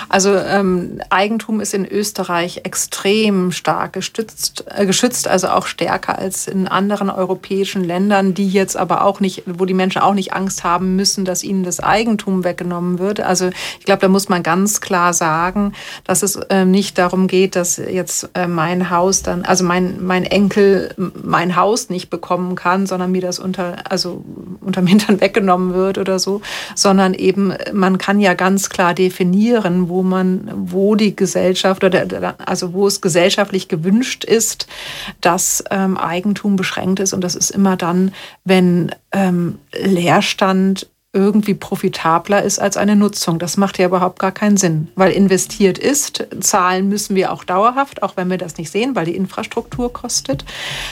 Also Eigentum ist in Österreich extrem stark geschützt, also auch stärker als in anderen europäischen Ländern, die jetzt aber auch nicht, wo die Menschen auch nicht Angst haben müssen, dass ihnen das Eigentum weggenommen wird. Also ich glaube, da muss man ganz klar sagen, dass es nicht darum geht, dass jetzt mein Haus dann, also mein Enkel mein Haus nicht bekommen kann, sondern mir das unterm Hintern weggenommen wird oder so, sondern eben man kann ja ganz klar definieren, wo die Gesellschaft also wo es gesellschaftlich gewünscht ist, dass Eigentum beschränkt ist, und das ist immer dann, wenn Leerstand irgendwie profitabler ist als eine Nutzung. Das macht ja überhaupt gar keinen Sinn, weil investiert ist, zahlen müssen wir auch dauerhaft, auch wenn wir das nicht sehen, weil die Infrastruktur kostet.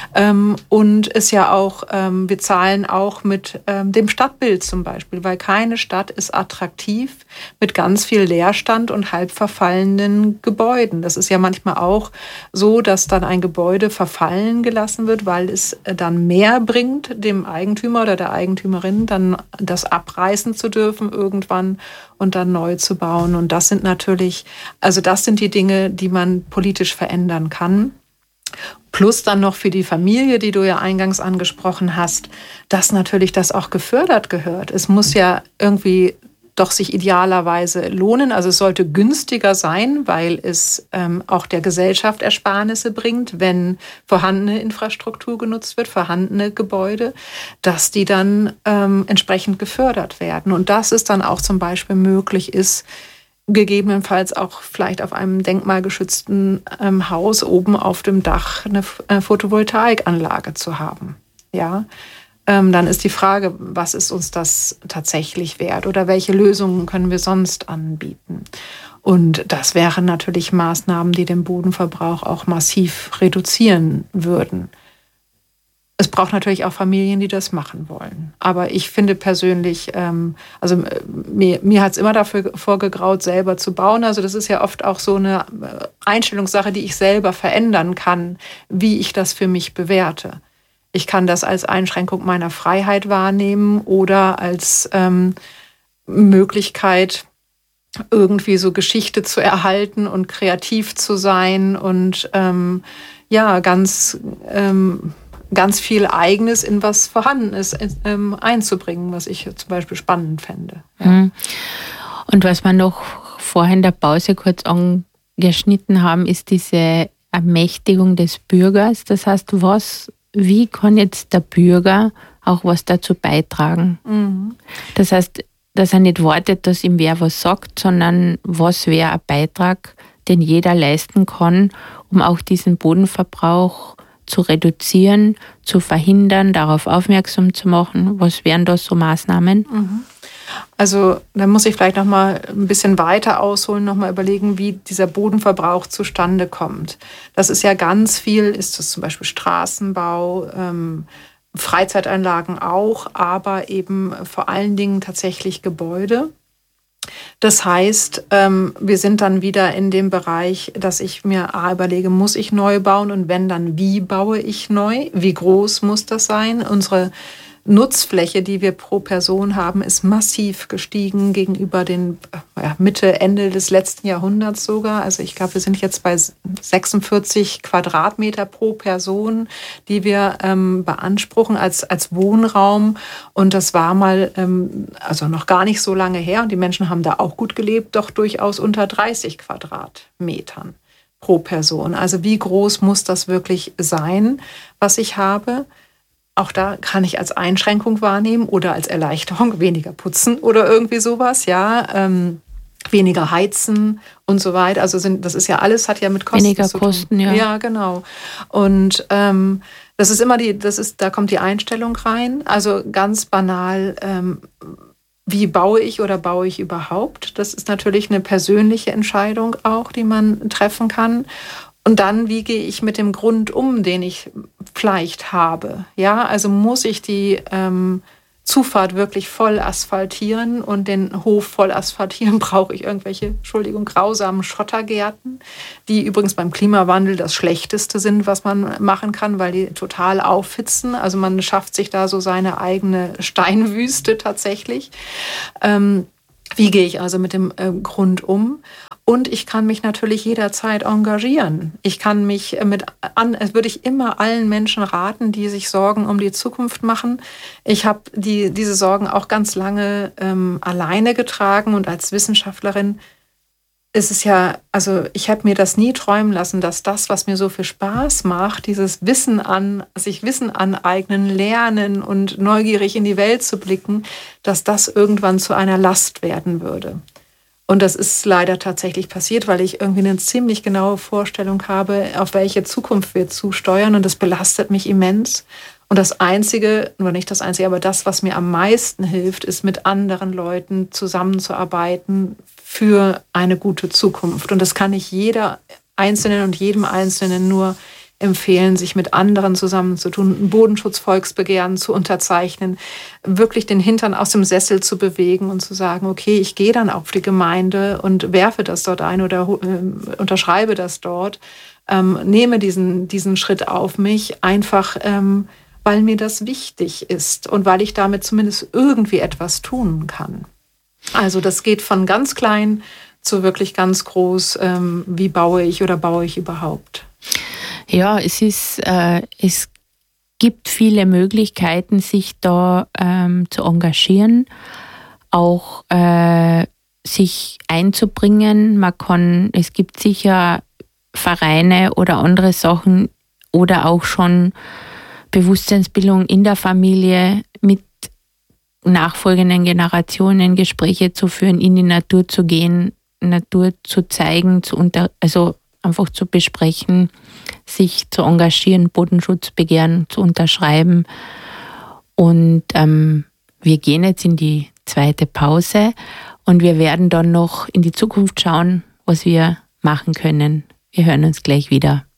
Und es ja auch, wir zahlen auch mit dem Stadtbild zum Beispiel, weil keine Stadt ist attraktiv mit ganz viel Leerstand und halb verfallenen Gebäuden. Das ist ja manchmal auch so, dass dann ein Gebäude verfallen gelassen wird, weil es dann mehr bringt, dem Eigentümer oder der Eigentümerin dann das abreißen zu dürfen irgendwann und dann neu zu bauen. Und das sind natürlich, also das sind die Dinge, die man politisch verändern kann. Plus dann noch für die Familie, die du ja eingangs angesprochen hast, dass natürlich das auch gefördert gehört. Es muss ja irgendwie doch sich idealerweise lohnen. Also es sollte günstiger sein, weil es auch der Gesellschaft Ersparnisse bringt, wenn vorhandene Infrastruktur genutzt wird, vorhandene Gebäude, dass die dann entsprechend gefördert werden. Und dass es dann auch zum Beispiel möglich ist, gegebenenfalls auch vielleicht auf einem denkmalgeschützten Haus oben auf dem Dach eine Photovoltaikanlage zu haben. Ja. Dann ist die Frage, was ist uns das tatsächlich wert oder welche Lösungen können wir sonst anbieten? Und das wären natürlich Maßnahmen, die den Bodenverbrauch auch massiv reduzieren würden. Es braucht natürlich auch Familien, die das machen wollen. Aber ich finde persönlich, also mir hat es immer dafür vorgegraut, selber zu bauen. Also das ist ja oft auch so eine Einstellungssache, die ich selber verändern kann, wie ich das für mich bewerte. Ich kann das als Einschränkung meiner Freiheit wahrnehmen oder als Möglichkeit, irgendwie so Geschichte zu erhalten und kreativ zu sein und ganz viel Eigenes in was Vorhandenes einzubringen, was ich zum Beispiel spannend fände. Ja. Und was wir noch vorhin in der Pause kurz angeschnitten haben, ist diese Ermächtigung des Bürgers. Das heißt, wie kann jetzt der Bürger auch was dazu beitragen? Mhm. Das heißt, dass er nicht wartet, dass ihm wer was sagt, sondern was wäre ein Beitrag, den jeder leisten kann, um auch diesen Bodenverbrauch zu reduzieren, zu verhindern, darauf aufmerksam zu machen. Was wären da so Maßnahmen? Mhm. Also da muss ich vielleicht noch mal ein bisschen weiter ausholen, noch mal überlegen, wie dieser Bodenverbrauch zustande kommt. Das ist ja ganz viel, ist das zum Beispiel Straßenbau, Freizeitanlagen auch, aber eben vor allen Dingen tatsächlich Gebäude. Das heißt, wir sind dann wieder in dem Bereich, dass ich mir überlege, muss ich neu bauen und wenn, dann wie baue ich neu? Wie groß muss das sein? Unsere Nutzfläche, die wir pro Person haben, ist massiv gestiegen gegenüber den Mitte, Ende des letzten Jahrhunderts sogar. Also ich glaube, wir sind jetzt bei 46 Quadratmeter pro Person, die wir beanspruchen als Wohnraum. Und das war mal, also noch gar nicht so lange her. Und die Menschen haben da auch gut gelebt, doch durchaus unter 30 Quadratmetern pro Person. Also wie groß muss das wirklich sein, was ich habe? Auch da kann ich als Einschränkung wahrnehmen oder als Erleichterung weniger putzen oder irgendwie sowas, ja, weniger heizen und so weiter. Also das ist ja alles, hat ja mit Kosten weniger zu tun. Kosten, ja. Ja, genau. Und das ist immer da kommt die Einstellung rein. Also ganz banal, wie baue ich oder baue ich überhaupt? Das ist natürlich eine persönliche Entscheidung auch, die man treffen kann. Und dann, wie gehe ich mit dem Grund um, den ich vielleicht habe? Ja, also muss ich die Zufahrt wirklich voll asphaltieren und den Hof voll asphaltieren? Brauche ich irgendwelche, grausamen Schottergärten, die übrigens beim Klimawandel das Schlechteste sind, was man machen kann, weil die total aufhitzen. Also man schafft sich da so seine eigene Steinwüste tatsächlich. Wie gehe ich also mit dem Grund um? Und ich kann mich natürlich jederzeit engagieren. Ich kann mich würde ich immer allen Menschen raten, die sich Sorgen um die Zukunft machen. Ich habe diese Sorgen auch ganz lange alleine getragen und als Wissenschaftlerin ist es ja, also ich habe mir das nie träumen lassen, dass das, was mir so viel Spaß macht, dieses sich Wissen aneignen, lernen und neugierig in die Welt zu blicken, dass das irgendwann zu einer Last werden würde. Und das ist leider tatsächlich passiert, weil ich irgendwie eine ziemlich genaue Vorstellung habe, auf welche Zukunft wir zusteuern. Und das belastet mich immens. Und das Einzige, nur nicht das Einzige, aber das, was mir am meisten hilft, ist mit anderen Leuten zusammenzuarbeiten für eine gute Zukunft. Und das kann ich jeder Einzelnen und jedem Einzelnen nur empfehlen, sich mit anderen zusammenzutun, ein Bodenschutzvolksbegehren zu unterzeichnen, wirklich den Hintern aus dem Sessel zu bewegen und zu sagen, okay, ich gehe dann auf die Gemeinde und werfe das dort ein oder unterschreibe das dort, nehme diesen Schritt auf mich, einfach weil mir das wichtig ist und weil ich damit zumindest irgendwie etwas tun kann. Also das geht von ganz klein zu wirklich ganz groß, wie baue ich überhaupt? Ja, es gibt viele Möglichkeiten, sich da zu engagieren, auch sich einzubringen. Es gibt sicher Vereine oder andere Sachen oder auch schon Bewusstseinsbildung in der Familie mit nachfolgenden Generationen Gespräche zu führen, in die Natur zu gehen, Natur zu zeigen, also einfach zu besprechen, sich zu engagieren, Bodenschutzbegehren zu unterschreiben. Und wir gehen jetzt in die zweite Pause und wir werden dann noch in die Zukunft schauen, was wir machen können. Wir hören uns gleich wieder.